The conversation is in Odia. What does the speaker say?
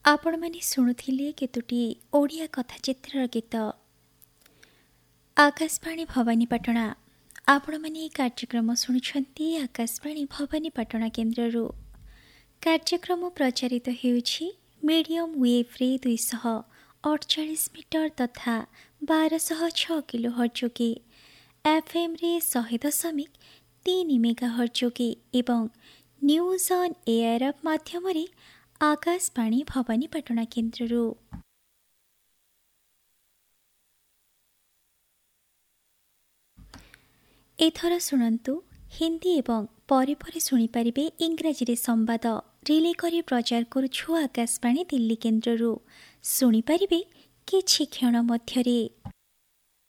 ଆପଣମାନେ ଶୁଣୁଥିଲେ କେତୋଟି ଓଡ଼ିଆ କଥାଚିତ୍ରର ଗୀତ। ଆକାଶବାଣୀ ଭବାନୀପାଟଣା। ଆପଣମାନେ ଏହି କାର୍ଯ୍ୟକ୍ରମ ଶୁଣୁଛନ୍ତି ଆକାଶବାଣୀ ଭବାନୀପାଟଣା କେନ୍ଦ୍ରରୁ। କାର୍ଯ୍ୟକ୍ରମ ପ୍ରଚାରିତ ହେଉଛି ମିଡ଼ିୟମ୍ ୱେଭ୍ରେ 248 ମିଟର ତଥା 1206 କିଲୋ ହର୍ଟ୍ଜ ଯୋଗେ, ଏଫ୍ଏମ୍ରେ 100.3 ମେଗା ହର୍ଟ୍ଜ ଯୋଗେ ଏବଂ ନ୍ୟୁଜ୍ ଅନ୍ ଏୟାର ଆପ୍ ମାଧ୍ୟମରେ ଆକାଶବାଣୀ ଭବାନୀପାଟଣା କେନ୍ଦ୍ରରୁ। ଏଥର ଶୁଣନ୍ତୁ ହିନ୍ଦୀ ଏବଂ ପରେ ପରେ ଶୁଣିପାରିବେ ଇଂରାଜୀରେ ସମ୍ବାଦ। ରିଲେ କରି ପ୍ରଚାର କରୁଛୁ ଆକାଶବାଣୀ ଦିଲ୍ଲୀ କେନ୍ଦ୍ରରୁ। ଶୁଣିପାରିବେ କିଛି କ୍ଷଣ ମଧ୍ୟରେ।